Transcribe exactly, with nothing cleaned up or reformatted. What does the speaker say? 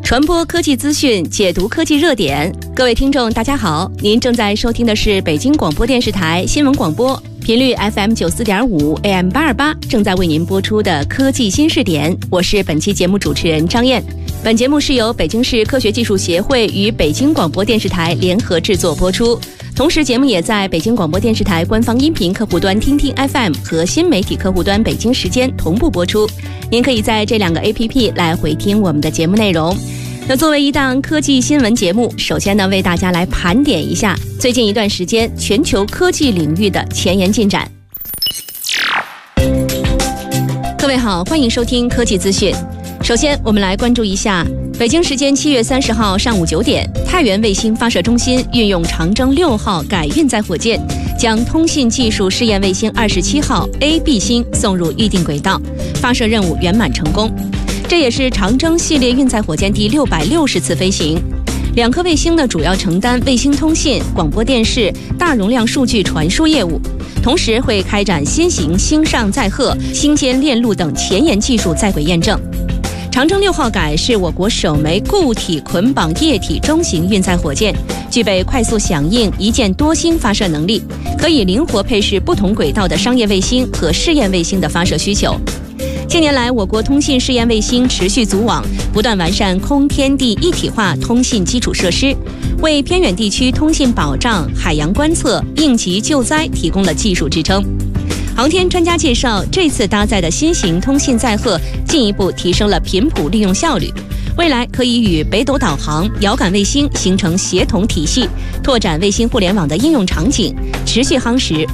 传播科技资讯，解读科技热点。各位听众大家好，您正在收听的是北京广播电视台新闻广播，频率 F M 九四点五 A M 八二八，正在为您播出的科技新视点。我是本期节目主持人张燕。本节目是由北京市科学技术协会与北京广播电视台联合制作播出，同时节目也在北京广播电视台官方音频客户端听听 F M 和新媒体客户端北京时间同步播出。您可以在这两个 A P P 来回听我们的节目内容。那作为一档科技新闻节目，首先呢，为大家来盘点一下最近一段时间全球科技领域的前沿进展。各位好，欢迎收听科技资讯。首先我们来关注一下北京时间七月三十号上午九点，太原卫星发射中心运用长征六号改运载火箭，将通信技术试验卫星二十七号 A B 星送入预定轨道，发射任务圆满成功。这也是长征系列运载火箭第六百六十次飞行。两颗卫星呢，主要承担卫星通信、广播电视、大容量数据传输业务，同时会开展新型星上载荷、星间链路等前沿技术在轨验证。长征六号改是我国首枚固体捆绑液体中型运载火箭，具备快速响应、一箭多星发射能力，可以灵活配饰不同轨道的商业卫星和试验卫星的发射需求。近年来，我国通信试验卫星持续组网，不断完善空天地一体化通信基础设施，为偏远地区通信保障、海洋观测、应急救灾提供了技术支撑。航天专家介绍，这次搭载的新型通信载荷进一步提升了频谱利用效率，未来可以与北斗导航、遥感卫星形成协同体系，拓展卫星互联网的应用场景，持续夯实